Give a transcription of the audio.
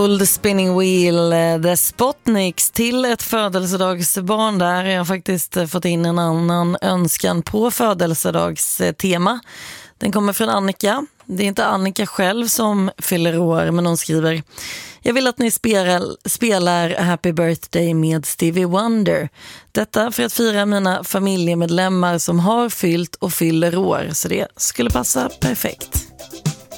Old Spinning Wheel, The Spotniks till ett födelsedagsbarn där. Jag har faktiskt fått in en annan önskan på födelsedagstema. Den kommer från Annika. Det är inte Annika själv som fyller år, men hon skriver: jag vill att ni spelar Happy Birthday med Stevie Wonder. Detta för att fira mina familjemedlemmar som har fyllt och fyller år, så det skulle passa perfekt.